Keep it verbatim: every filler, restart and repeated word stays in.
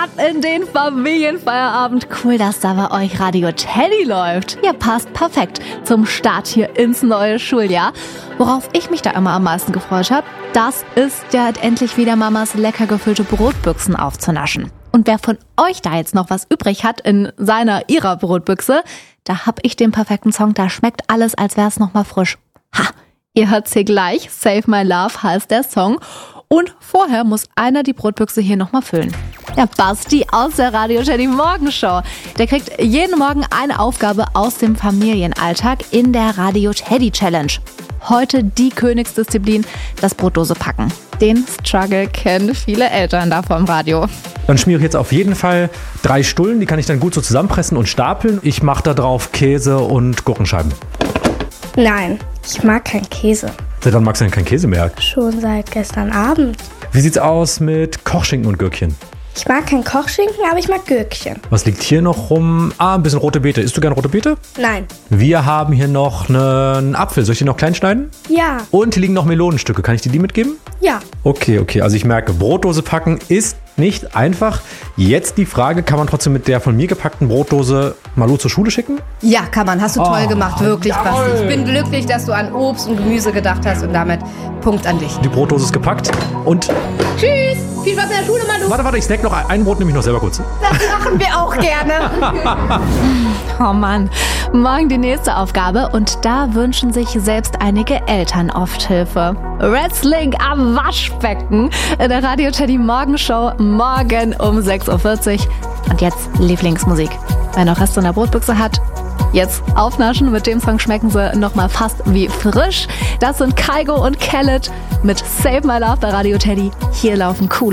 ab in den Familienfeierabend. Cool, dass da bei euch Radio Teddy läuft. Ihr passt perfekt zum Start hier ins neue Schuljahr. Worauf ich mich da immer am meisten gefreut habe, das ist ja endlich wieder Mamas lecker gefüllte Brotbüchsen aufzunaschen. Und wer von euch da jetzt noch was übrig hat in seiner, ihrer Brotbüchse, da hab ich den perfekten Song, da schmeckt alles, als wär's noch mal frisch. Ha, ihr hört's hier gleich, Save My Love heißt der Song. Und vorher muss einer die Brotbüchse hier noch mal füllen. Der Basti aus der Radio Teddy Morgenshow. Der kriegt jeden Morgen eine Aufgabe aus dem Familienalltag in der Radio Teddy Challenge. Heute die Königsdisziplin, das Brotdose packen. Den Struggle kennen viele Eltern da vom Radio. Dann schmiere ich jetzt auf jeden Fall drei Stullen, die kann ich dann gut so zusammenpressen und stapeln. Ich mache da drauf Käse und Gurkenscheiben. Nein, ich mag keinen Käse. Seit wann magst du denn keinen Käse mehr? Schon seit gestern Abend. Wie sieht's aus mit Kochschinken und Gürkchen? Ich mag keinen Kochschinken, aber ich mag Gürkchen. Was liegt hier noch rum? Ah, ein bisschen rote Beete. Isst du gern rote Beete? Nein. Wir haben hier noch einen Apfel. Soll ich die noch klein schneiden? Ja. Und hier liegen noch Melonenstücke. Kann ich dir die mitgeben? Ja. Okay, okay. Also ich merke, Brotdose packen ist nicht einfach. Jetzt die Frage, kann man trotzdem mit der von mir gepackten Brotdose Malu zur Schule schicken? Ja, kann man. Hast du toll Oh, gemacht, wirklich, jawohl. Basti. Ich bin glücklich, dass du an Obst und Gemüse gedacht hast und damit Punkt an dich. Die Brotdose ist gepackt und... Tschüss! Viel Spaß in der Schule, Manu! Warte, warte, ich snack noch ein Brot, nehme ich noch selber kurz. Das machen wir auch gerne. Oh Mann, morgen die nächste Aufgabe und da wünschen sich selbst einige Eltern oft Hilfe. Wrestling am Waschbecken in der Radio Teddy Morgenshow morgen um sechs Uhr vierzig. Und jetzt Lieblingsmusik. Wer noch Reste in der Brotbüchse hat, jetzt aufnaschen. Mit dem Song schmecken sie nochmal fast wie frisch. Das sind Kaigo und Khaled mit Save My Love bei Radio Teddy. Hier laufen coole